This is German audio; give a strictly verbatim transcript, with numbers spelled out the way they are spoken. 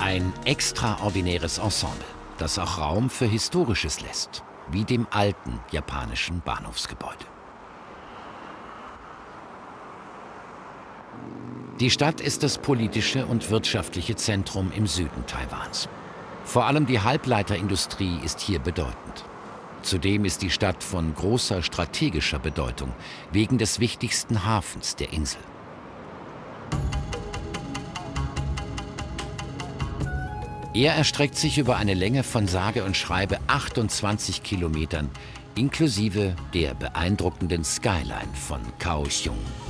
Ein extraordinäres Ensemble, das auch Raum für Historisches lässt, wie dem alten japanischen Bahnhofsgebäude. Die Stadt ist das politische und wirtschaftliche Zentrum im Süden Taiwans. Vor allem die Halbleiterindustrie ist hier bedeutend. Zudem ist die Stadt von großer strategischer Bedeutung wegen des wichtigsten Hafens der Insel. Er erstreckt sich über eine Länge von sage und schreibe achtundzwanzig Kilometern, inklusive der beeindruckenden Skyline von Kaohsiung.